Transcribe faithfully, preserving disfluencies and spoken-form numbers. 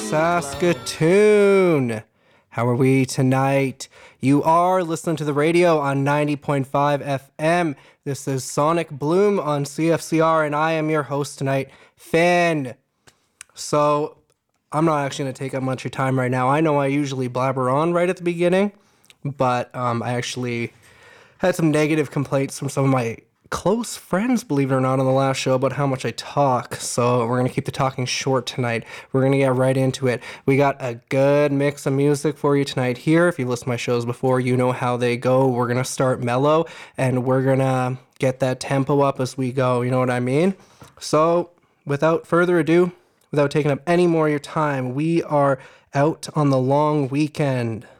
Saskatoon. How are we tonight? You are listening to the radio on ninety point five F M. This is Sonic Bloom on C F C R, and I am your host tonight, Finn. So, I'm not actually going to take up much of your time right now. I know I usually blabber on right at the beginning, but um, I actually had some negative complaints from some of my close friends, believe it or not, on the last show about how much I talk. So we're going to keep the talking short tonight. We're going to get right into it. We got a good mix of music for you tonight here. If you listen to my shows before, you know how they go. We're going to start mellow, and we're going to get that tempo up as we go. You know what I mean? So without further ado, without taking up any more of your time, we are out on the long weekend.